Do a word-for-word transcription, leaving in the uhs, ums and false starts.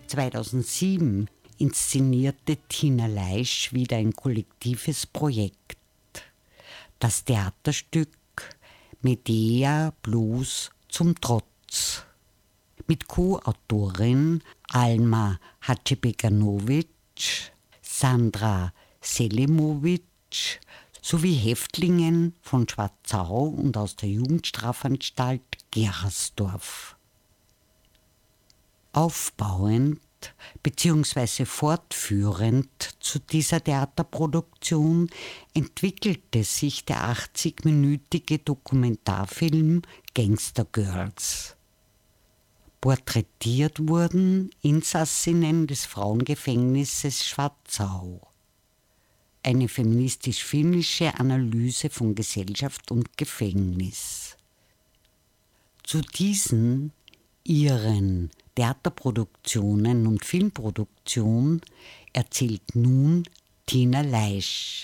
zweitausendsieben inszenierte Tina Leisch wieder ein kollektives Projekt. Das Theaterstück Medea Blues zum Trotz. Mit Co-Autorin Alma Hadžibeganović, Sandra Selimović sowie Häftlingen von Schwarzau und aus der Jugendstrafanstalt Gerersdorf. Aufbauend bzw. fortführend zu dieser Theaterproduktion entwickelte sich der achtzigminütige Dokumentarfilm Gangster Girls. Porträtiert wurden Insassinnen des Frauengefängnisses Schwarzau. Eine feministisch-filmische Analyse von Gesellschaft und Gefängnis. Zu diesen ihren Theaterproduktionen und Filmproduktion erzählt nun Tina Leisch.